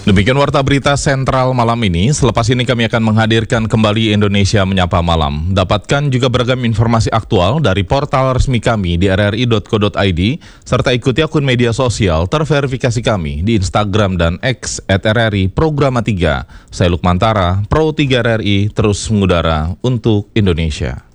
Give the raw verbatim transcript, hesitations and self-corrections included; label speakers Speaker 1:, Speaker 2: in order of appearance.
Speaker 1: Demikian Warta Berita Sentral malam ini. Selepas ini kami akan menghadirkan kembali Indonesia Menyapa Malam. Dapatkan juga beragam informasi aktual dari portal resmi kami di r r i dot co dot i d, serta ikuti akun media sosial terverifikasi kami di Instagram dan X at r r i Programa tiga. Saya Lukmantara, Pro tiga R R I, terus mengudara untuk Indonesia.